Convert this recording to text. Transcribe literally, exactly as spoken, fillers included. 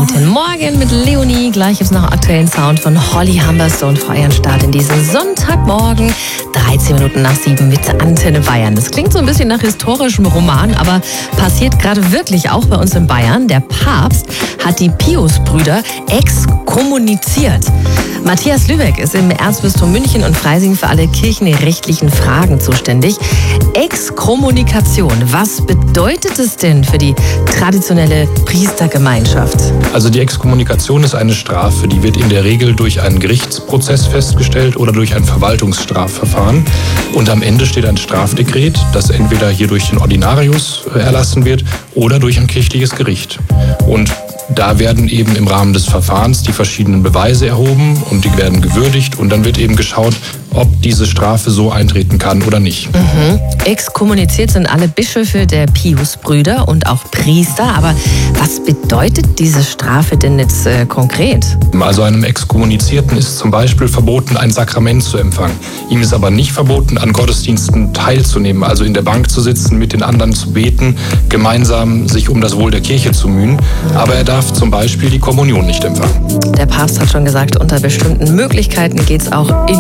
Guten Morgen mit Leonie. Gleich gibt's noch einen aktuellen Sound von Holly Humberstone für euren Start in diesen Sonntagmorgen. dreizehn Minuten nach sieben mit Antenne Bayern. Das klingt so ein bisschen nach historischem Roman, aber passiert gerade wirklich auch bei uns in Bayern. Der Papst hat die Pius-Brüder exkommuniziert. Matthias Lübeck ist im Erzbistum München und Freising für alle kirchenrechtlichen Fragen zuständig. Exkommunikation, was bedeutet es denn für die traditionelle Priestergemeinschaft? Also die Exkommunikation ist eine Strafe, die wird in der Regel durch einen Gerichtsprozess festgestellt oder durch ein Verwaltungsstrafverfahren. Und am Ende steht ein Strafdekret, das entweder hier durch den Ordinarius erlassen wird oder durch ein kirchliches Gericht. Und da werden eben im Rahmen des Verfahrens die verschiedenen Beweise erhoben und die werden gewürdigt und dann wird eben geschaut, ob diese Strafe so eintreten kann oder nicht. Mhm. Exkommuniziert sind alle Bischöfe der Pius-Brüder und auch Priester. Aber was bedeutet diese Strafe denn jetzt äh, konkret? Also einem Exkommunizierten ist zum Beispiel verboten, ein Sakrament zu empfangen. Ihm ist aber nicht verboten, an Gottesdiensten teilzunehmen, also in der Bank zu sitzen, mit den anderen zu beten, gemeinsam sich um das Wohl der Kirche zu mühen. Aber er darf zum Beispiel die Kommunion nicht empfangen. Der Papst hat schon gesagt, unter bestimmten Möglichkeiten geht es auch in